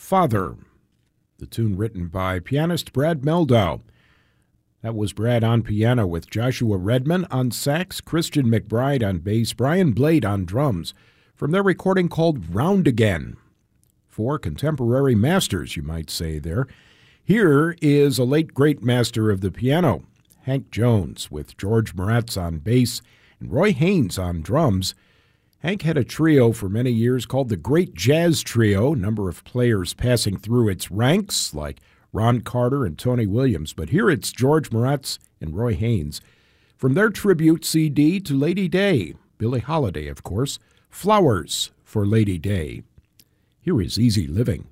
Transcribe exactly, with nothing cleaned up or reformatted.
Father, the tune written by pianist Brad Mehldau. That was Brad on piano with Joshua Redman on sax, Christian McBride on bass, Brian Blade on drums, from their recording called Round Again. Four contemporary masters, you might say there. Here is a late great master of the piano, Hank Jones, with George Moretz on bass and Roy Haynes on drums. Hank had a trio for many years called the Great Jazz Trio, a number of players passing through its ranks like Ron Carter and Tony Williams. But here it's George Moretz and Roy Haynes. From their tribute C D to Lady Day, Billie Holiday, of course, Flowers for Lady Day. Here is Easy Living.